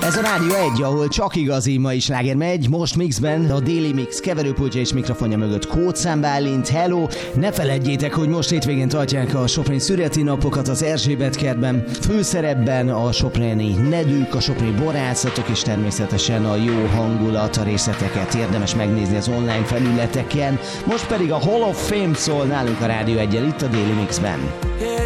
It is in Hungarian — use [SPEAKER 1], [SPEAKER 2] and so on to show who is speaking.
[SPEAKER 1] Ez a Rádió 1, ahol csak igazi mai sláger megy, most mixben a Daily Mix keverőpultja és mikrofonja mögött Kódszám Bálint. Hello! Ne feledjétek, hogy most hétvégén tartják a Soproni szüreti napokat az Erzsébet kertben. Főszerepben a soproni nedűk, a soproni borászatok és természetesen a jó hangulat. A részleteket érdemes megnézni az online felületeken. Most pedig a Hall of Fame szól nálunk a Rádió 1-el itt a Daily Mixben.